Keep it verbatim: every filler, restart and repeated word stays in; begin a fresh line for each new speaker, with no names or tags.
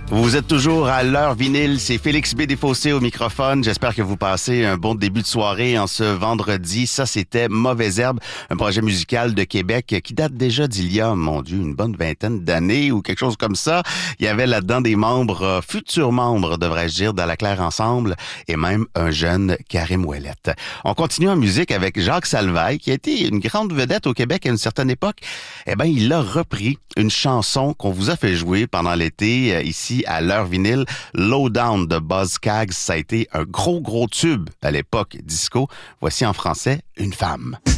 Vous êtes toujours à l'heure vinyle, c'est Félix B. Desfossés au microphone. J'espère que vous passez un bon début de soirée en ce vendredi. Ça, c'était Mauvaise Herbe, un projet musical de Québec qui date déjà d'il y a, mon Dieu, une bonne vingtaine d'années ou quelque chose comme ça. Il y avait là-dedans des membres, euh, futurs membres, devrais-je dire, dans la Claire Ensemble et même un jeune Karim Ouellette. On continue en musique avec Jacques Salvaille, qui a été une grande vedette au Québec à une certaine époque. Eh ben, il a repris une chanson qu'on vous a fait jouer pendant l'été, euh, ici à l'heure vinyle, Low Down de Buzz Skaggs. Ça a été un gros, gros tube à l'époque disco. Voici en français, Une femme.